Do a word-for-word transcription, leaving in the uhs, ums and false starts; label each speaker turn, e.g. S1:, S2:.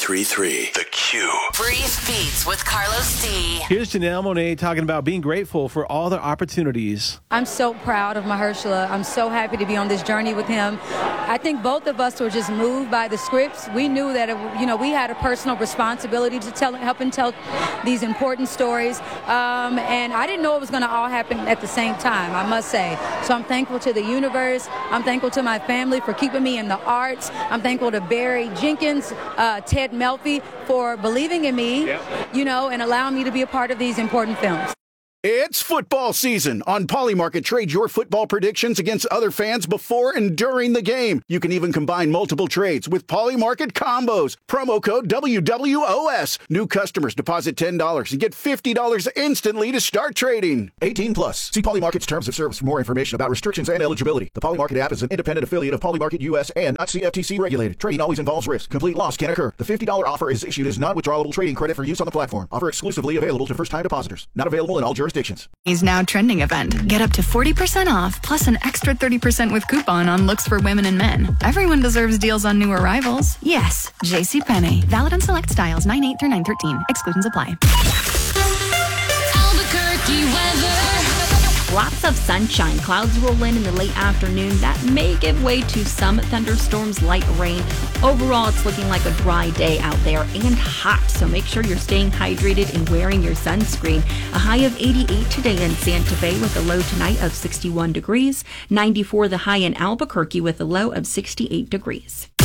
S1: three three, The Q.
S2: Brief Beats with Carlos D.
S3: Here's Janelle Monáe talking about being grateful for all the opportunities.
S4: I'm so proud of Mahershala. I'm so happy to be on this journey with him. I think both of us were just moved by the scripts. We knew that, it, you know, we had a personal responsibility to tell, help and tell these important stories. Um, and I didn't know it was going to all happen at the same time, I must say. So I'm thankful to the universe. I'm thankful to my family for keeping me in the arts. I'm thankful to Barry Jenkins, uh, Ted Melfi for believing in me, yep. you know, and allowing me to be a part of these important films.
S5: It's football season. On Polymarket, trade your football predictions against other fans before and during the game. You can even combine multiple trades with Polymarket combos. Promo code W W O S. New customers deposit ten dollars and get fifty dollars instantly to start trading. eighteen plus. See Polymarket's terms of service for more information about restrictions and eligibility. The Polymarket app is an independent affiliate of Polymarket U S and not C F T C regulated. Trading always involves risk. Complete loss can occur. The fifty dollars offer is issued as non-withdrawable trading credit for use on the platform. Offer exclusively available to first-time depositors. Not available in all jurisdictions.
S6: Is now trending event. Get up to forty percent off, plus an extra thirty percent with coupon on looks for women and men. Everyone deserves deals on new arrivals. Yes, JCPenney. Valid on select styles nine eight through nine thirteen. Exclusions apply.
S7: Albuquerque weather. Lots of sunshine. Clouds roll in in the late afternoon. That may give way to some thunderstorms, light rain. Overall, it's looking like a dry day out there and hot. So make sure you're staying hydrated and wearing your sunscreen. A high of eighty-eight today in Santa Fe with a low tonight of sixty-one degrees. ninety-four the high in Albuquerque with a low of sixty-eight degrees.